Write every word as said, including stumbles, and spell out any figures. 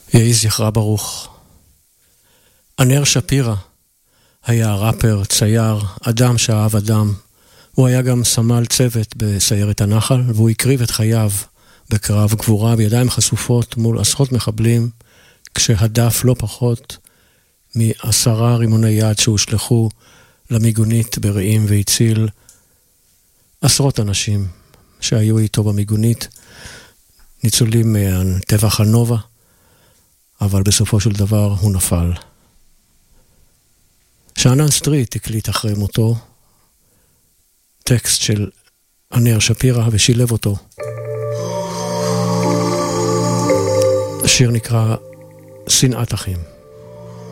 יהי זכרה ברוך. ענר שפירא היה ראפר, צייר, אדם שאהב אדם. הוא היה גם סמל צוות בסיירת הנחל, והוא הקריב את חייו בקרב גבורה בידיים חשופות מול עשרות מחבלים, כשהדף לא פחות מעשרה רימוני יד שהושלחו למיגונית ברעים, והציל עשרות אנשים שהיו איתו במיגונית, ניצולים מהטבח הנובה, אבל בסופו של דבר הוא נפל. שאנן סטריט הקליט אחרי מותו טקסט של ענר שפירא ושילב אותו. השיר נקרא שנאת אחים.